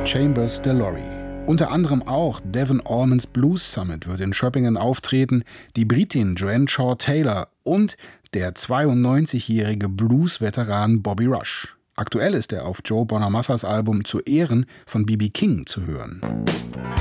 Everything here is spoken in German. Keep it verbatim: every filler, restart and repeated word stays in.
Chambers DeLory. Unter anderem auch Devon Allmans Blues Summit wird in Schöppingen auftreten, die Britin Joanne Shaw Taylor und der zweiundneunzigjährige Blues-Veteran Bobby Rush. Aktuell ist er auf Joe Bonamassas Album Zu Ehren von B B King zu hören.